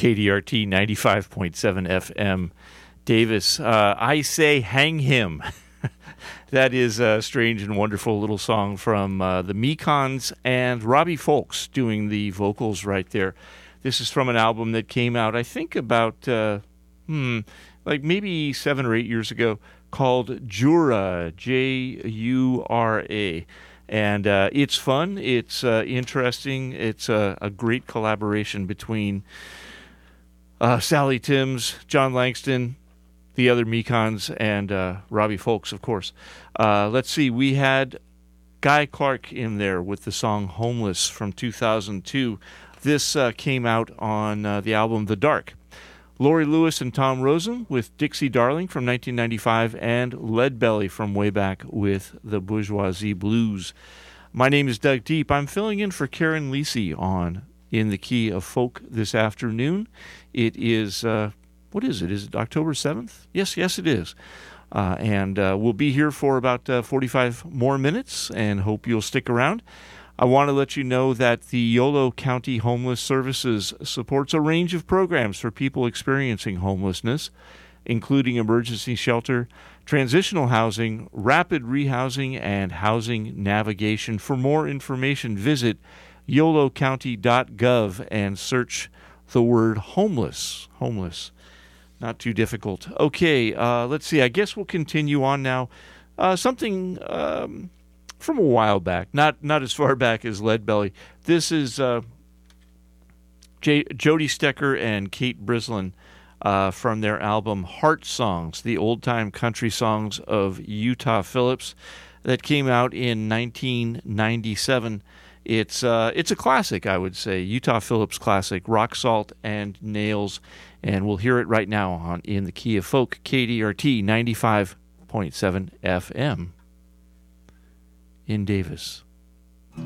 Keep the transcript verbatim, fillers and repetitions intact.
K D R T ninety-five point seven F M, Davis. Uh, I say hang him. That is a strange and wonderful little song from uh, the Mekons and Robbie Folks doing the vocals right there. This is from an album that came out, I think, about, uh, hmm, like maybe seven or eight years ago, called Jura, J U R A. And uh, it's fun, it's uh, interesting, it's a, a great collaboration between uh, Sally Timms, John Langston, the other Mekons, and uh, Robbie Folks, of course. Uh, let's see, we had Guy Clark in there with the song Homeless from two thousand two. This uh, came out on uh, the album The Dark. Laurie Lewis and Tom Rosen with Dixie Darling from nineteen ninety-five, and Leadbelly from way back with the Bourgeoisie Blues. My name is Doug Deep. I'm filling in for Karen Lisi on In the Key of Folk this afternoon. It is... Uh, What is it? Is it October seventh? Yes, yes, it is. Uh, and uh, we'll be here for about uh, forty-five more minutes and hope you'll stick around. I want to let you know that the Yolo County Homeless Services supports a range of programs for people experiencing homelessness, including emergency shelter, transitional housing, rapid rehousing, and housing navigation. For more information, visit yolo county dot gov and search the word homeless. Homeless. Not too difficult. Okay, uh, let's see. I guess we'll continue on now. Uh, something um, from a while back, not not as far back as Leadbelly. This is uh, J- Jody Stecker and Kate Brislin uh, from their album Heart Songs, the old-time country songs of Utah Phillips, that came out in nineteen ninety-seven. It's uh, it's a classic, I would say, Utah Phillips classic, Rock Salt and Nails. And we'll hear it right now on In the Key of Folk, K D R T ninety-five point seven F M in Davis.